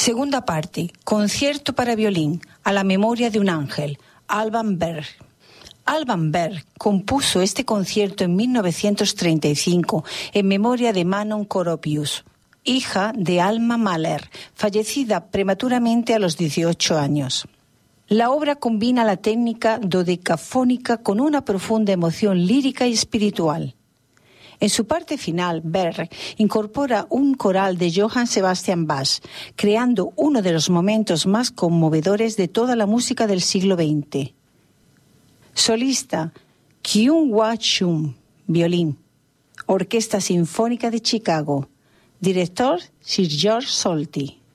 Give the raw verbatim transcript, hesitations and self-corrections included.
Segunda parte, concierto para violín, a la memoria de un ángel, Alban Berg. Alban Berg compuso este concierto en mil novecientos treinta y cinco en memoria de Manon Coropius, hija de Alma Mahler, fallecida prematuramente a los dieciocho años. La obra combina la técnica dodecafónica con una profunda emoción lírica y espiritual. En su parte final, Berg incorpora un coral de Johann Sebastian Bach, creando uno de los momentos más conmovedores de toda la música del siglo veinte. Solista, Kyung-Hwa Chung, violín. Orquesta Sinfónica de Chicago. Director, Sir George Solti.